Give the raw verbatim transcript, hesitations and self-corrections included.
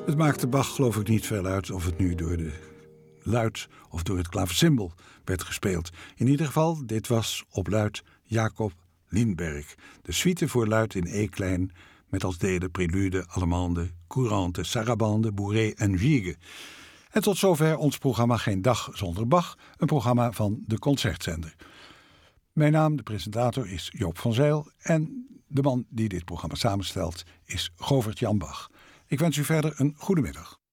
Het maakte Bach geloof ik niet veel uit of het nu door de luid of door het klaversymbol werd gespeeld. In ieder geval, dit was op luid Jacob Lindberg. De suite voor luid in E-klein met als delen prelude, allemande, courante, sarabande, bourrée en gigue. En tot zover ons programma Geen Dag Zonder Bach, een programma van de Concertzender. Mijn naam, de presentator, is Joop van Zijl en de man die dit programma samenstelt is Govert Jan Bach. Ik wens u verder een goede middag.